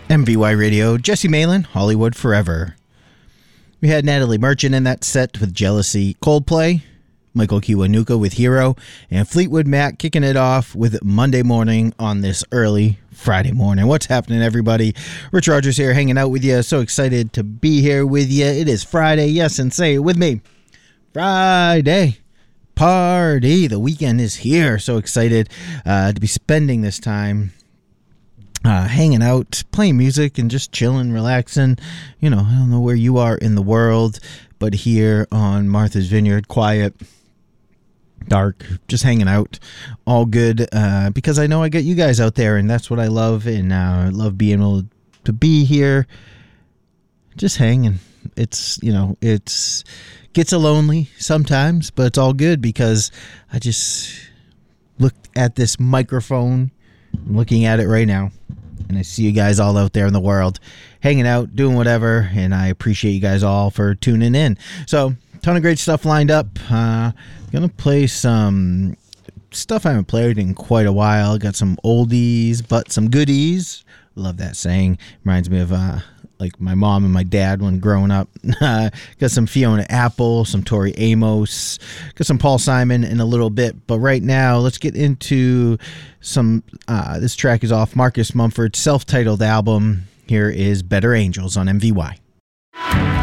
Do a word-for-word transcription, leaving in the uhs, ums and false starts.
M V Y Radio, Jesse Malin, Hollywood Forever. We had Natalie Merchant in that set with Jealousy, Coldplay, Michael Kiwanuka with Hero, and Fleetwood Mac kicking it off with Monday Morning on this early Friday morning. What's happening, everybody? Rich Rogers here, hanging out with you. So excited to be here with you. It is Friday, yes, and say it with me. Friday. Party. The weekend is here. So excited uh, to be spending this time Uh, hanging out, playing music, and just chilling, relaxing. You know, I don't know where you are in the world, but here on Martha's Vineyard, quiet, dark, just hanging out, all good, uh, because I know I got you guys out there, and that's what I love, and uh, I love being able to be here, just hanging. It's, you know, it's gets a lonely sometimes, but it's all good because I just looked at this microphone. I'm looking at it right now, and I see you guys all out there in the world hanging out, doing whatever, and I appreciate you guys all for tuning in. So, ton of great stuff lined up. Uh, gonna play some stuff I haven't played in quite a while. Got some oldies, but some goodies. Love that saying. Reminds me of uh, like my mom and my dad when growing up. Got some Fiona Apple, some Tori Amos, got some Paul Simon in a little bit. But right now, let's get into some, uh, this track is off Marcus Mumford's self-titled album. Here is Better Angels on M V Y.